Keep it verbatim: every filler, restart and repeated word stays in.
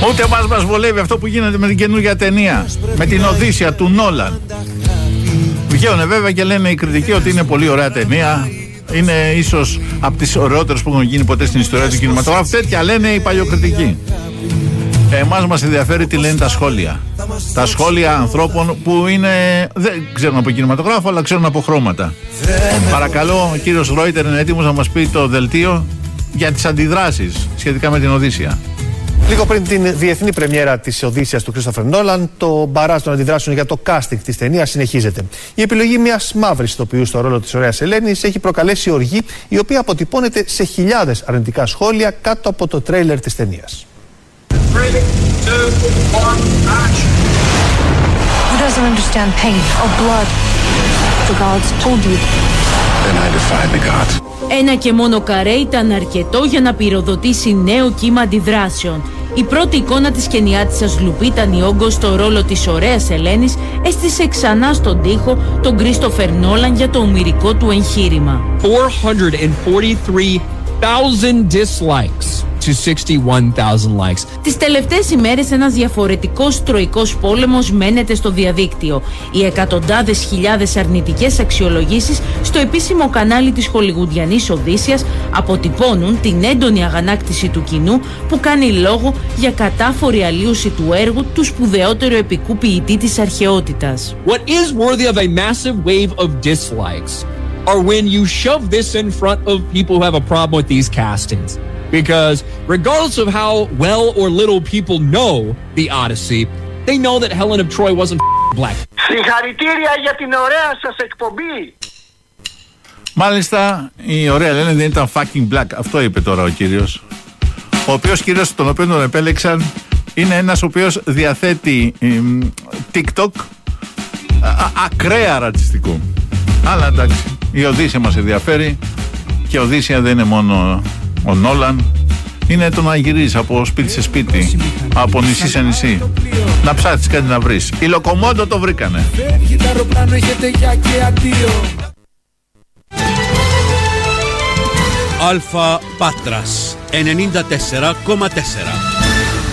Ούτε μας μας βολεύει αυτό που γίνεται με την καινούργια ταινία, με την Οδύσσεια του Νόλαν. Βγαίνουν βέβαια και λένε οι κριτικοί ότι είναι πολύ ωραία ταινία. Είναι ίσως από τις ωραιότερες που έχουν γίνει ποτέ στην ιστορία του κινηματογράφου. Τέτοια λένε οι παλιοκριτικοί. Εμάς μας ενδιαφέρει τι λένε τα σχόλια. Τα σχόλια ανθρώπων που είναι, δεν ξέρουν από κινηματογράφο, αλλά ξέρουν από χρώματα. Παρακαλώ, ο κύριος Ρόιτερ είναι έτοιμος να μας πει το δελτίο για τις αντιδράσεις σχετικά με την Οδύσσεια. Λίγο πριν την διεθνή πρεμιέρα της Οδύσσειας του Christopher Nolan, το μπαράζ των αντιδράσεων για το casting της ταινίας συνεχίζεται. Η επιλογή μιας μαύρης ηθοποιού στο ρόλο της ωραίας Ελένης έχει προκαλέσει οργή, η οποία αποτυπώνεται σε χιλιάδες αρνητικά σχόλια κάτω από το τρέιλερ της ταινίας. Three, two, one, action. Who doesn't understand pain or blood? The gods told you. Then I defied the gods. Ένα και μόνο καρέ ήταν αρκετό για να πυροδοτήσει νέο κύμα αντιδράσεων. Η πρώτη εικόνα της κενιάτισσας Λουπίτα Νιόγκο στο ρόλο της ωραίας Ελένης έστησε ξανά στον τοίχο τον Κρίστοφερ Νόλαν για το ομηρικό του εγχείρημα. four hundred forty-three thousand dislikes to sixty-one thousand likes. Τις τελευταίες ημέρες ένας διαφορετικός τροικός πόλεμος μένεται στο διαδίκτυο. Οι εκατοντάδες χιλιάδες αρνητικές αξιολογήσεις στο επίσημο κανάλι της χολιγουντιανής Οδύσσειας αποτυπώνουν την έντονη αγανάκτηση του κοινού που κάνει λόγο για κατάφορη αλλίωση του έργου του σπουδαιότερου επικού ποιητή της αρχαιότητας. What is worthy of a massive wave of dislikes are when you shove this in front of people who have a problem with these castings. Because regardless of how well or little people know the Odyssey, they know that Helen of Troy wasn't black. Συγχαρητήρια για την ωραία σας εκπομπή. Μάλιστα, η ωραία λένε δεν ήταν fucking black. Αυτό είπε τώρα ο κύριος. Ο οποίος κύριος τον οποίο τον επέλεξαν είναι ένας ο οποίος διαθέτει εμ, TikTok α, ακραία ρατσιστικού. Αλλά εντάξει, η Οδύσσεια μας ενδιαφέρει και η Οδύσσεια δεν είναι μόνο ο Νόλαν, είναι το να γυρίζεις από σπίτι σε σπίτι, από νησί σε νησί, να ψάξεις κάτι να βρεις. Η Λοκομόντο το βρήκανε. Αλφα Πάτρας ενενήντα τέσσερα κόμμα τέσσερα.